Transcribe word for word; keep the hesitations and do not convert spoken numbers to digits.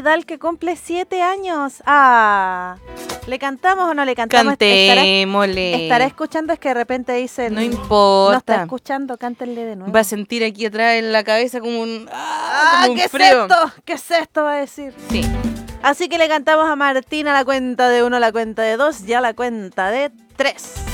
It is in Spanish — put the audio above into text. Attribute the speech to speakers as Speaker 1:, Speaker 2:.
Speaker 1: Vidal que cumple siete años. Ah, ¿le cantamos o no le cantamos?
Speaker 2: Cantémosle.
Speaker 1: Estará, estará escuchando, es que de repente dice...
Speaker 2: No importa.
Speaker 1: No está escuchando, cántenle de nuevo.
Speaker 2: Va a sentir aquí atrás en la cabeza como un...
Speaker 1: ¡Ah,
Speaker 2: como un
Speaker 1: qué
Speaker 2: frío.
Speaker 1: es esto! ¿Qué es esto? Va a decir.
Speaker 2: Sí.
Speaker 1: Así que le cantamos a Martín a la cuenta de uno, a la cuenta de dos y a la cuenta de tres.